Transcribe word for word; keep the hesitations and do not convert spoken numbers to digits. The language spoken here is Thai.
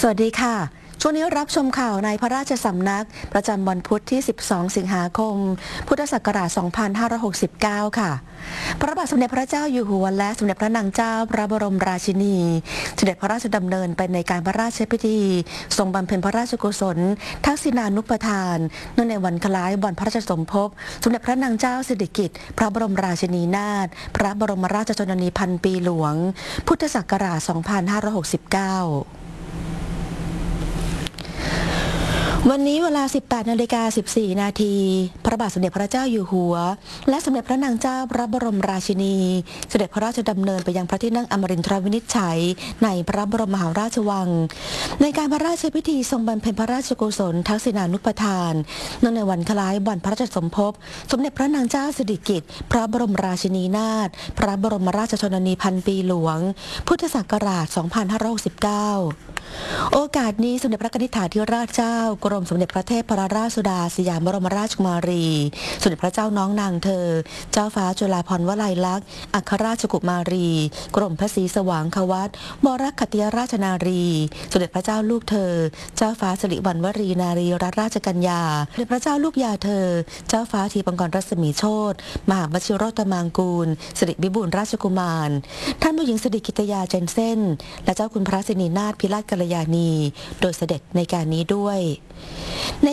สวัสดีค่ะช่วงนี้รับชมข่าวในพระราชสำนักประจำวันพุธที่ สิบสอง สิงหาคม พุทธศักราช สองพันห้าร้อยหกสิบเก้า ค่ะ พระบาทสมเด็จพระเจ้าอยู่หัวและสมเด็จพระนางเจ้าพระบรมราชินีเสด็จพระราชดำเนินไปในการพระราชพิธีทรงบำเพ็ญพระราชกุศลทักษิณานุปทานเนื่องในวันคล้ายวันพระราชสมภพสมเด็จพระนางเจ้าสิริกิติ์พระบรมราชินีนาถพระบรมราชชนนีพันปีหลวงพุทธศักราช สองพันห้าร้อยหกสิบเก้าวันนี้เวลา สิบแปดนาฬิกาสิบสี่ นาทีพระบาทสมเด็จพระเจ้าอยู่หัวและสมเด็จพระนางเจ้าพระบรมราชินีเสด็จพระราชดำเนินไปยังพระที่นั่งอมรินทรวินิจฉัยในพระบรมมหาราชวังในการพระราชพิธีทรงบำเพ็ญพระราชกุศลทักษิณานุปทานเนื่องในวันคล้ายวันพระราชสมภพสมเด็จพระนางเจ้าสิริกิติ์พระบรมราชินีนาถพระบรมราชชนนีพันปีหลวงพุทธศักราช สองพันห้าร้อยหกสิบเก้าโอกาสนี้สมเด็จพระนิธิถาธิราชเจ้ากรมสมเด็จพระเทพรัตนราชสุดาสยามบรมราชกุมารีสมเด็จพระเจ้าน้องนางเธอเจ้าฟ้าจุฬาภรณ์วลัยลักษณ์อัครราชกุมารีกรมพระศรีสว่างควัตวรคัตติยราชนารีสมเด็จพระเจ้าลูกเธอเจ้าฟ้าสิริวัณวรีนารีรัตนราชกัญญาสมเด็จพระเจ้าลูกยาเธอเจ้าฟ้าทีปังกรรัศมีโชติมหาวชิโรตมางกูลสิริวิบูลย์ราชกุมารท่านผู้หญิงสิริกิติยาเจนเซ่นและเจ้าคุณพระสินีนาถพิราชกัลยาณีโดยเสด็จในการนี้ด้วย